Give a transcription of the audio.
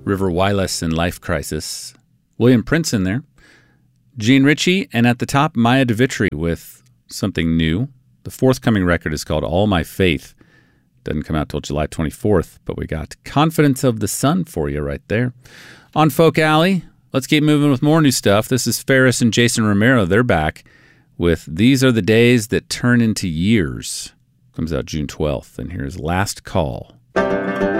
River Wireless and Life Crisis. William Prince in there. Gene Ritchie, and at the top, Maya DeVitri with something new. The forthcoming record is called All My Faith. Doesn't come out till July 24th, but we got Confidence of the Sun for you right there. On Folk Alley, let's keep moving with more new stuff. This is Ferris and Jason Romero. They're back with These Are the Days That Turn Into Years. Comes out June 12th, and here's Last Call.